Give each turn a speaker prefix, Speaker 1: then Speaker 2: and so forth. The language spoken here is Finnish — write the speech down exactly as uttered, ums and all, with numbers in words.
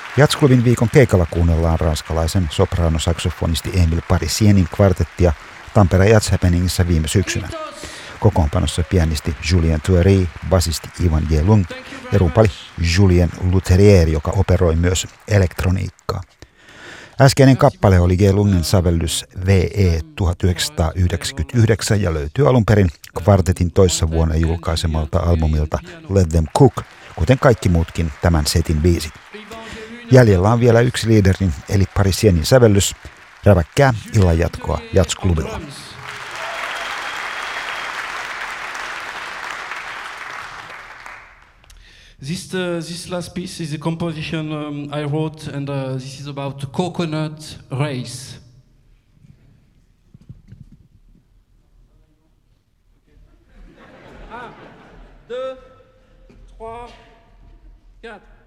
Speaker 1: Jazzklubin viikon keikalla kuunnellaan ranskalaisen sopraanosaksophonisti Emile Parisienin kvartettia Tampereen Jazz Happeningissa viime syksynä. Kokoonpanossa pianisti Julien Thuery, basisti Ivan J. Lung ja rumpali Julien Lutherier, joka operoi myös elektroniikkaa. Äskeinen kappale oli J. Lungen sävellys V E tuhatyhdeksänsataayhdeksänkymmentäyhdeksän ja löytyy alun perin kvartetin toissa vuonna julkaisemalta albumilta Let Them Cook, kuten kaikki muutkin tämän setin biisit. Jäljellä on vielä yksi liiderin eli Parisienin sävellys. Räväkkää illan jatkoa Jazzklubilla.
Speaker 2: This, uh, this last piece is a composition um, I wrote, and uh, this is about coconut race. Un, deux, trois, quatre.